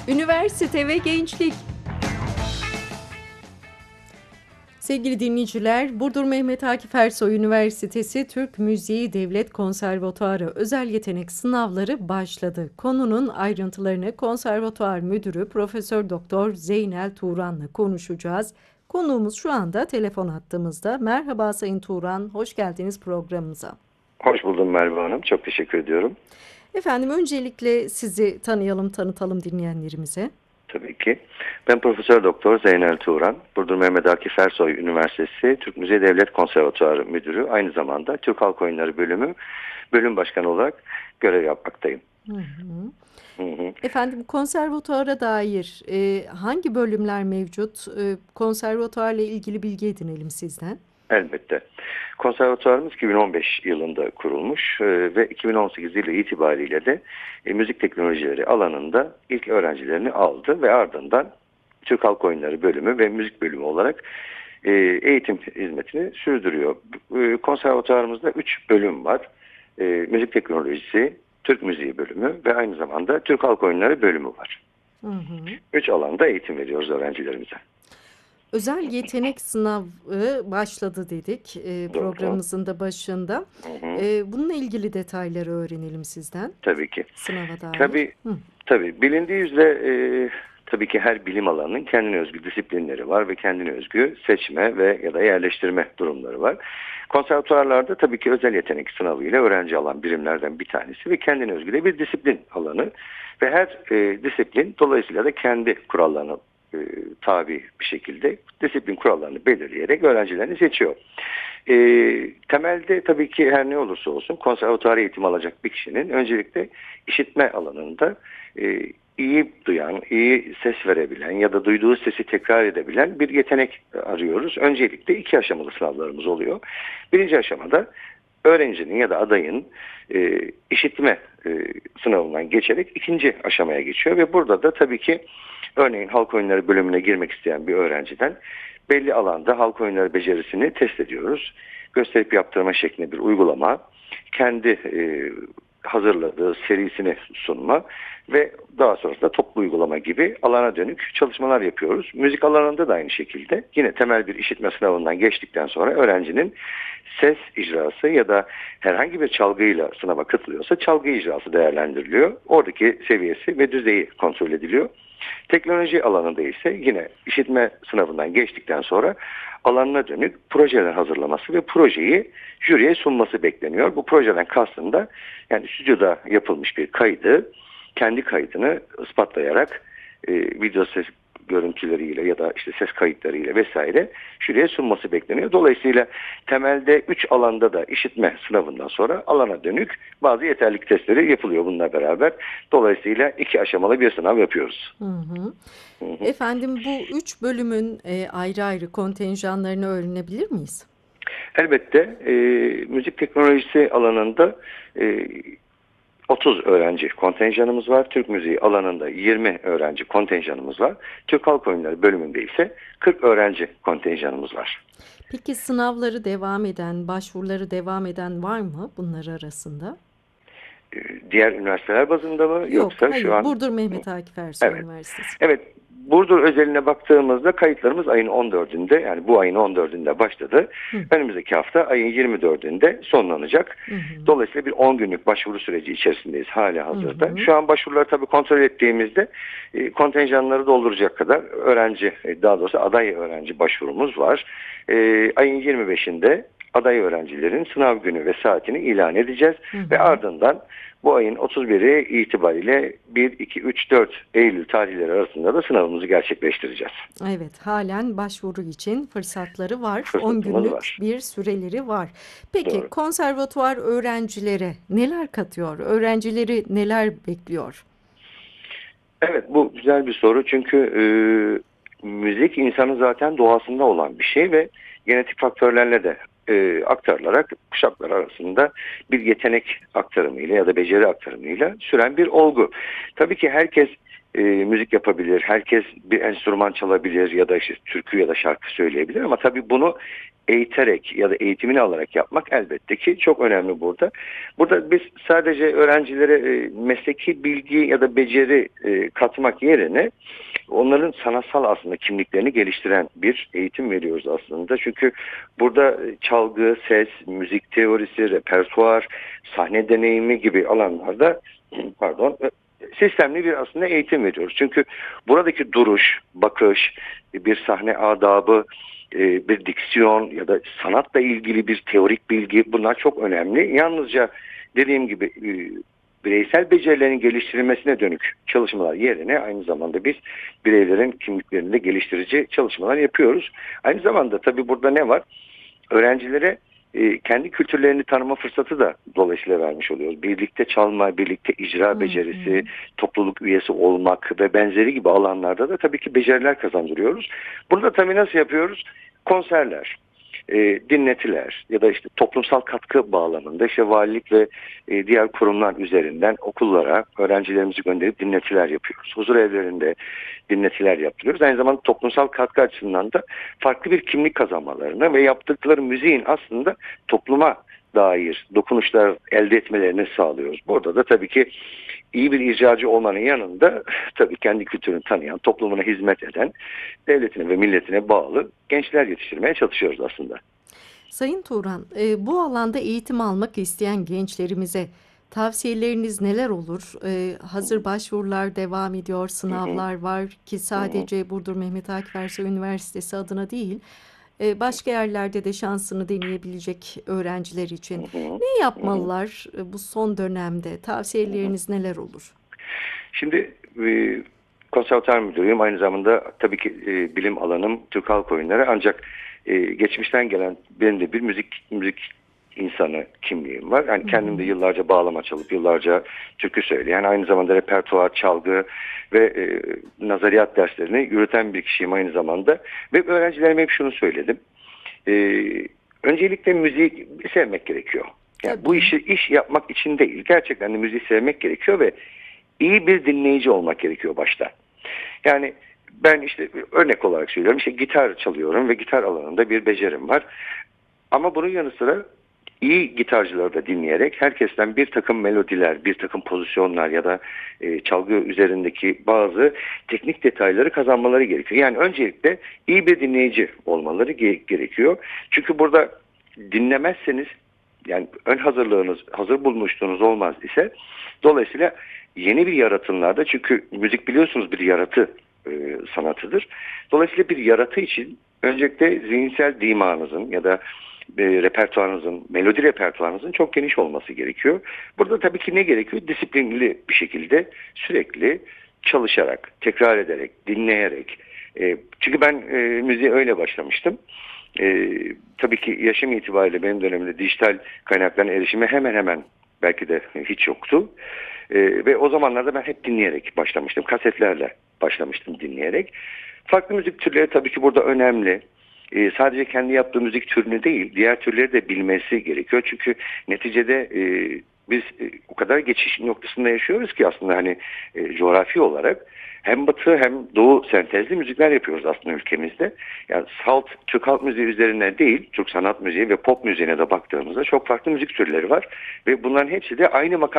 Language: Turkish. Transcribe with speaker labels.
Speaker 1: Üniversite ve gençlik. Sevgili dinleyiciler, Burdur Mehmet Akif Ersoy Üniversitesi Türk Müziği Devlet Konservatuarı özel yetenek sınavları başladı. Konunun ayrıntılarını Konservatuar Müdürü Profesör Doktor Zeynel Turan'la konuşacağız. Konuğumuz şu anda telefon hattımızda. Merhaba Sayın Turan, hoş geldiniz programımıza.
Speaker 2: Hoş buldum Merve Hanım. Çok teşekkür ediyorum.
Speaker 1: Efendim öncelikle sizi tanıyalım, tanıtalım dinleyenlerimize.
Speaker 2: Tabii ki. Ben Profesör Doktor Zeynel Turan. Burdur Mehmet Akif Ersoy Üniversitesi Türk Müziği Devlet Konservatuarı Müdürü. Aynı zamanda Türk Halk Oyunları Bölümü Bölüm Başkanı olarak görev yapmaktayım.
Speaker 1: Hı hı. Efendim konservatuara dair hangi bölümler mevcut? Konservatuarla ilgili bilgi edinelim sizden.
Speaker 2: Elbette. Konservatuarımız 2015 yılında kurulmuş ve 2018 yılı itibariyle de müzik teknolojileri alanında ilk öğrencilerini aldı ve ardından Türk Halk Oyunları Bölümü ve Müzik Bölümü olarak eğitim hizmetini sürdürüyor. Konservatuarımızda 3 bölüm var. Müzik teknolojisi, Türk Müziği Bölümü ve aynı zamanda Türk Halk Oyunları Bölümü var. 3 alanda eğitim veriyoruz öğrencilerimize.
Speaker 1: Özel yetenek sınavı başladı dedik programımızın da başında. Bununla ilgili detayları öğrenelim sizden.
Speaker 2: Tabii ki.
Speaker 1: Sınava dair.
Speaker 2: Tabii. Bilindiği üzere tabii ki her bilim alanının kendine özgü disiplinleri var ve kendine özgü seçme ve ya da yerleştirme durumları var. Konservatuarlarda tabii ki özel yetenek sınavı ile öğrenci alan birimlerden bir tanesi ve kendine özgü de bir disiplin alanı ve her disiplin dolayısıyla da kendi kurallarına tabi bir şekilde disiplin kurallarını belirleyerek öğrencilerini seçiyor. Temelde tabii ki her ne olursa olsun konservatuar eğitim alacak bir kişinin öncelikle işitme alanında iyi duyan, iyi ses verebilen ya da duyduğu sesi tekrar edebilen bir yetenek arıyoruz. Öncelikle 2 aşamalı sınavlarımız oluyor. Birinci aşamada öğrencinin ya da adayın işitme sınavından geçerek 2. aşamaya geçiyor ve burada da tabii ki örneğin halk oyunları bölümüne girmek isteyen bir öğrenciden belli alanda halk oyunları becerisini test ediyoruz. Gösterip yaptırma şeklinde bir uygulama, kendi hazırladığı serisini sunma ve daha sonrasında toplu uygulama gibi alana dönük çalışmalar yapıyoruz. Müzik alanında da aynı şekilde yine temel bir işitme sınavından geçtikten sonra öğrencinin ses icrası ya da herhangi bir çalgıyla sınava katılıyorsa çalgı icrası değerlendiriliyor. Oradaki seviyesi ve düzeyi kontrol ediliyor. Teknoloji alanında ise yine işitme sınavından geçtikten sonra alanına dönük projeler hazırlaması ve projeyi jüriye sunması bekleniyor. Bu projeden kastım da yani stüdyoda yapılmış bir kaydı, kendi kaydını ispatlayarak video ses görüntüleriyle ya da işte ses kayıtlarıyla vesaire jüriye sunması bekleniyor. Dolayısıyla temelde 3 alanda da işitme sınavından sonra alana dönük bazı yeterlilik testleri yapılıyor bununla beraber. Dolayısıyla 2 aşamalı bir sınav yapıyoruz.
Speaker 1: Efendim bu 3 bölümün ayrı ayrı kontenjanlarını öğrenebilir miyiz?
Speaker 2: Elbette müzik teknolojisi alanında 30 öğrenci kontenjanımız var. Türk müziği alanında 20 öğrenci kontenjanımız var. Türk Halk Oyunları bölümünde ise 40 öğrenci kontenjanımız var.
Speaker 1: Peki sınavları devam eden, başvuruları devam eden var mı bunlar arasında?
Speaker 2: Diğer üniversiteler bazında mı?
Speaker 1: Yok,
Speaker 2: Yoksa
Speaker 1: hayır.
Speaker 2: şu an...
Speaker 1: Burdur Mehmet Akif Ersoy
Speaker 2: Evet.
Speaker 1: Üniversitesi.
Speaker 2: Evet. Burdur özeline baktığımızda kayıtlarımız ayın 14'ünde yani bu ayın 14'ünde başladı. Önümüzdeki hafta ayın 24'ünde sonlanacak. Dolayısıyla bir 10 günlük başvuru süreci içerisindeyiz hala hazırda. Şu an başvuruları tabii kontrol ettiğimizde kontenjanları dolduracak kadar öğrenci, daha doğrusu aday öğrenci başvurumuz var. Ayın 25'inde aday öğrencilerin sınav günü ve saatini ilan edeceğiz ve ardından bu ayın 31'i itibariyle 1, 2, 3, 4 Eylül tarihleri arasında da sınavımızı gerçekleştireceğiz.
Speaker 1: Evet, halen başvuru için fırsatları var. 10
Speaker 2: Fırsatımız
Speaker 1: günlük
Speaker 2: var.
Speaker 1: bir süreleri var. Peki
Speaker 2: Doğru.
Speaker 1: konservatuvar öğrencilere neler katıyor? Öğrencileri neler bekliyor?
Speaker 2: Evet, bu güzel bir soru çünkü müzik insanın zaten doğasında olan bir şey ve genetik faktörlerle de aktarılarak kuşaklar arasında bir yetenek aktarımıyla ya da beceri aktarımıyla süren bir olgu. Tabii ki herkes müzik yapabilir. Herkes bir enstrüman çalabilir ya da işte türkü ya da şarkı söyleyebilir ama tabii bunu eğiterek ya da eğitimini alarak yapmak elbette ki çok önemli burada. Burada biz sadece öğrencilere mesleki bilgi ya da beceri katmak yerine onların sanatsal aslında kimliklerini geliştiren bir eğitim veriyoruz aslında. Çünkü burada çalgı, ses, müzik teorisi, repertuar, sahne deneyimi gibi alanlarda pardon sistemli bir aslında eğitim veriyoruz. Çünkü buradaki duruş, bakış, bir sahne adabı, bir diksiyon ya da sanatla ilgili bir teorik bilgi bunlar çok önemli. Yalnızca dediğim gibi bireysel becerilerin geliştirilmesine dönük çalışmalar yerine aynı zamanda biz bireylerin kimliklerini de geliştirici çalışmalar yapıyoruz. Aynı zamanda tabii burada ne var? Öğrencilere kendi kültürlerini tanıma fırsatı da dolayısıyla vermiş oluyoruz. Birlikte çalma, birlikte icra becerisi, topluluk üyesi olmak ve benzeri gibi alanlarda da tabii ki beceriler kazandırıyoruz. Bunu da tabii nasıl yapıyoruz? Konserler, dinletiler ya da işte toplumsal katkı bağlamında işte valilik ve diğer kurumlar üzerinden okullara öğrencilerimizi gönderip dinletiler yapıyoruz. Huzur evlerinde dinletiler yaptırıyoruz. Aynı zamanda toplumsal katkı açısından da farklı bir kimlik kazanmalarına ve yaptıkları müziğin aslında topluma dair dokunuşlar elde etmelerini sağlıyoruz. Burada da tabii ki iyi bir icracı olmanın yanında tabii kendi kültürünü tanıyan, toplumuna hizmet eden, devletine ve milletine bağlı gençler yetiştirmeye çalışıyoruz aslında.
Speaker 1: Sayın Turan, bu alanda eğitim almak isteyen gençlerimize tavsiyeleriniz neler olur? Hazır başvurular devam ediyor,
Speaker 2: Hı hı,
Speaker 1: sınavlar var ki
Speaker 2: hı hı,
Speaker 1: sadece Burdur Mehmet Akif Ersoy Üniversitesi adına değil, başka yerlerde de şansını deneyebilecek öğrenciler
Speaker 2: hı
Speaker 1: için
Speaker 2: hı,
Speaker 1: ne
Speaker 2: hı hı,
Speaker 1: yapmalılar bu son dönemde?
Speaker 2: hı hı.
Speaker 1: Tavsiyeleriniz neler olur?
Speaker 2: Şimdi konservatuar müdürüyüm. Aynı zamanda tabii ki bilim alanım Türk Halk Oyunları. Ancak geçmişten gelen benim de bir müzik insanı kimliğim var. Yani
Speaker 1: Hı
Speaker 2: kendim de
Speaker 1: hı.
Speaker 2: yıllarca bağlama çalıp yıllarca türkü söyleyen, aynı zamanda repertuar, çalgı ve nazariyat derslerini yürüten bir kişiyim aynı zamanda. Ve öğrencilerime hep şunu söyledim. E, Öncelikle müziği sevmek gerekiyor. Yani bu
Speaker 1: Tabii.
Speaker 2: işi iş yapmak için değil, gerçekten de müziği sevmek gerekiyor ve iyi bir dinleyici olmak gerekiyor başta. Yani ben işte örnek olarak söylüyorum, işte gitar çalıyorum ve gitar alanında bir becerim var. Ama bunun yanı sıra iyi gitarcıları da dinleyerek herkesten bir takım melodiler, bir takım pozisyonlar ya da çalgı üzerindeki bazı teknik detayları kazanmaları gerekiyor. Yani öncelikle iyi bir dinleyici olmaları gerekiyor. Çünkü burada dinlemezseniz yani ön hazırlığınız, hazır bulmuşluğunuz olmaz ise dolayısıyla yeni bir yaratımlarda çünkü müzik biliyorsunuz bir yaratı sanatıdır. Dolayısıyla bir yaratı için öncelikle zihinsel dimağınızın ya da repertuarınızın, melodi repertuarınızın çok geniş olması gerekiyor. Burada tabii ki ne gerekiyor? Disiplinli bir şekilde sürekli çalışarak, tekrar ederek, dinleyerek. Çünkü ben müziğe öyle başlamıştım. Tabii ki yaşım itibariyle benim dönemimde dijital kaynakların erişimi hemen hemen belki de hiç yoktu. Ve o zamanlarda ben hep dinleyerek başlamıştım. Kasetlerle başlamıştım dinleyerek. Farklı müzik türleri tabii ki burada önemli. Sadece kendi yaptığı müzik türünü değil, diğer türleri de bilmesi gerekiyor. Çünkü neticede biz o kadar geçiş noktasında yaşıyoruz ki aslında hani coğrafi olarak hem batı hem doğu sentezli müzikler yapıyoruz aslında ülkemizde. Yani Türk halk müziği üzerine değil, Türk sanat müziği ve pop müziğine de baktığımızda çok farklı müzik türleri var. Ve bunların hepsi de aynı makam